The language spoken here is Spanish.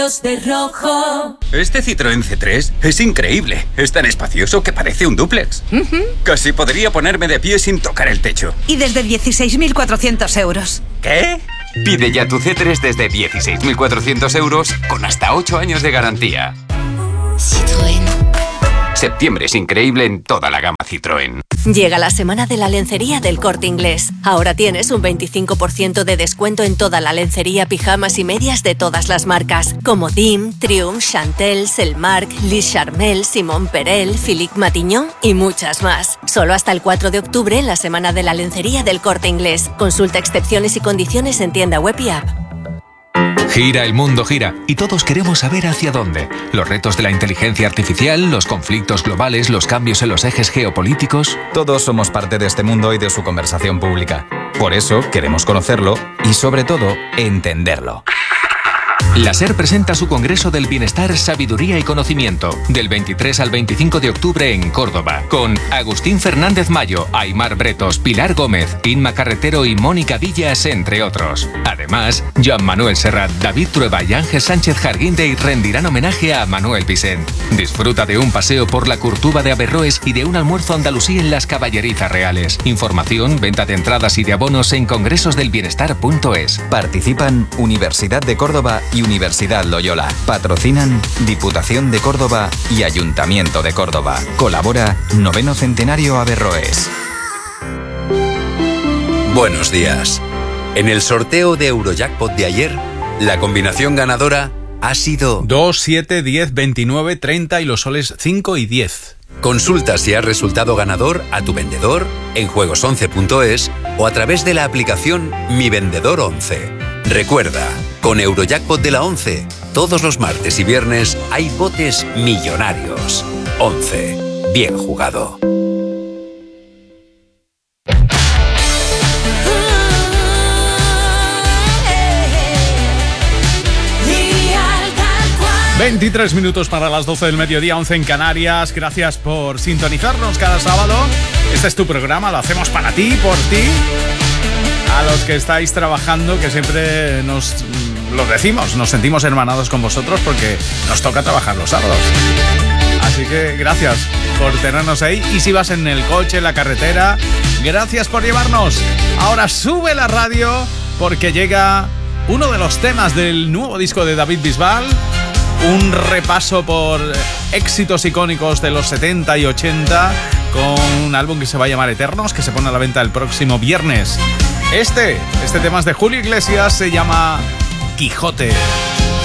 De rojo. Este Citroën C3 es increíble. Es tan espacioso que parece un dúplex. Casi podría ponerme de pie sin tocar el techo. Y desde 16.400 euros. ¿Qué? Pide ya tu C3 desde 16.400 euros con hasta 8 años de garantía. Citroën. Septiembre es increíble en toda la gama Citroën. Llega la semana de la lencería del Corte Inglés. Ahora tienes un 25% de descuento en toda la lencería, pijamas y medias de todas las marcas, como Dim, Triumph, Chantel, Selmark, Lis Charmel, Simon Perel, Philippe Matignon y muchas más. Solo hasta el 4 de octubre en la semana de la lencería del Corte Inglés. Consulta excepciones y condiciones en tienda web y app. Gira, el mundo gira, y todos queremos saber hacia dónde. Los retos de la inteligencia artificial, los conflictos globales, los cambios en los ejes geopolíticos. Todos somos parte de este mundo y de su conversación pública. Por eso queremos conocerlo y, sobre todo, entenderlo. La SER presenta su Congreso del Bienestar, Sabiduría y Conocimiento, del 23 al 25 de octubre en Córdoba, con Agustín Fernández Mayo, Aimar Bretos, Pilar Gómez, Inma Carretero y Mónica Villas, entre otros. Además, Joan Manuel Serrat, David Trueba y Ángel Sánchez Jarguindey rendirán homenaje a Manuel Vicent. Disfruta de un paseo por la Curtuba de Averroes y de un almuerzo andalusí en las Caballerizas Reales. Información, venta de entradas y de abonos en congresosdelbienestar.es. Participan Universidad de Córdoba y Universidad Loyola. Patrocinan Diputación de Córdoba y Ayuntamiento de Córdoba. Colabora 9º Centenario Averroes. Buenos días. En el sorteo de Eurojackpot de ayer, la combinación ganadora ha sido 2, 7, 10, 29, 30 y los soles 5 y 10. Consulta si has resultado ganador a tu vendedor en juegos11.es o a través de la aplicación Mi Vendedor 11. Recuerda, con Eurojackpot de la 11, todos los martes y viernes hay botes millonarios. 11. Bien jugado. ...23 minutos para las 12 del mediodía, 11 en Canarias. Gracias por sintonizarnos cada sábado. Este es tu programa, lo hacemos para ti, por ti. A los que estáis trabajando, que siempre nos lo decimos, nos sentimos hermanados con vosotros porque nos toca trabajar los sábados. Así que gracias por tenernos ahí. Y si vas en el coche, en la carretera, gracias por llevarnos. Ahora sube la radio porque llega uno de los temas del nuevo disco de David Bisbal. Un repaso por éxitos icónicos de los 70 y 80 con un álbum que se va a llamar Eternos, que se pone a la venta el próximo viernes. Este tema es de Julio Iglesias, se llama Quijote.